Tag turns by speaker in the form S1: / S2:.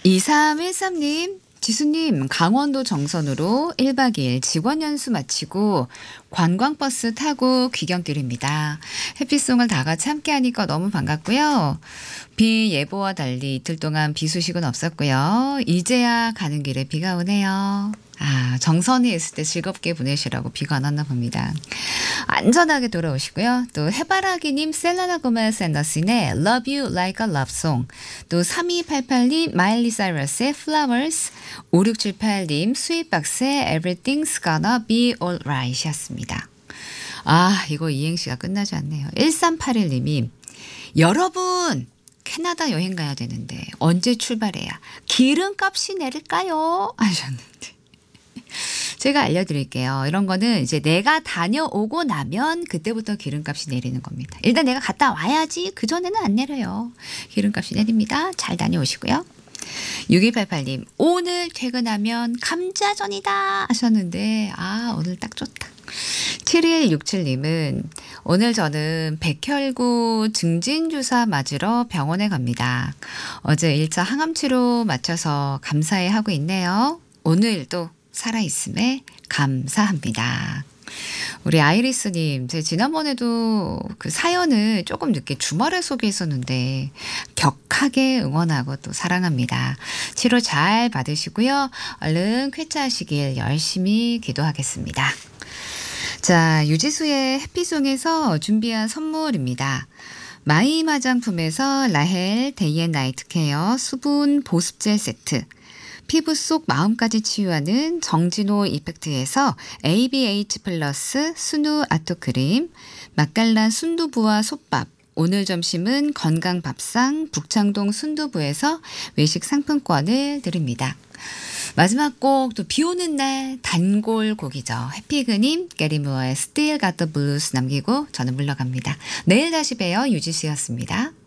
S1: 2313님, 지수님, 강원도 정선으로 1박 2일 직원 연수 마치고 관광버스 타고 귀경길입니다. 햇빛송을 다 같이 함께 하니까 너무 반갑고요. 비 예보와 달리 이틀 동안 비 소식은 없었고요. 이제야 가는 길에 비가 오네요. 아, 정선이 있을 때 즐겁게 보내시라고 비가 안 왔나 봅니다. 안전하게 돌아오시고요. 또 해바라기님, 셀라나 고메스 앤더슨의 Love You Like a Love Song, 또 3288님 마일리 사이러스의 Flowers, 5678님 스윗박스의 Everything's Gonna Be Alright 였습니다. 아, 이거 이행시가 끝나지 않네요. 1381님이 여러분 캐나다 여행 가야 되는데 언제 출발해야 기름값이 내릴까요? 하셨는데 제가 알려드릴게요. 이런 거는 이제 내가 다녀오고 나면 그때부터 기름값이 내리는 겁니다. 일단 내가 갔다 와야지 그전에는 안 내려요. 기름값이 내립니다. 잘 다녀오시고요. 6288님, 오늘 퇴근하면 감자전이다 하셨는데 오늘 딱 좋다. 7167님은 오늘 저는 백혈구 증진주사 맞으러 병원에 갑니다. 어제 1차 항암치료 마쳐서 감사해 하고 있네요. 오늘도 살아있음에 감사합니다. 우리 아이리스님, 제 지난번에도 그 사연을 조금 늦게 주말에 소개했었는데 격하게 응원하고 또 사랑합니다. 치료 잘 받으시고요. 얼른 쾌차하시길 열심히 기도하겠습니다. 자, 유지수의 해피송에서 준비한 선물입니다. 마이 화장품에서 라헬 데이앤나이트 케어 수분 보습젤 세트, 피부 속 마음까지 치유하는 정진호 이펙트에서 ABH 플러스 순우 아토크림, 맛깔난 순두부와 솥밥, 오늘 점심은 건강밥상 북창동 순두부에서 외식 상품권을 드립니다. 마지막 곡, 또 비 오는 날 단골 곡이죠. 해피그님, 게리무어의 Still Got the Blues 남기고 저는 물러갑니다. 내일 다시 봬요. 유지수였습니다.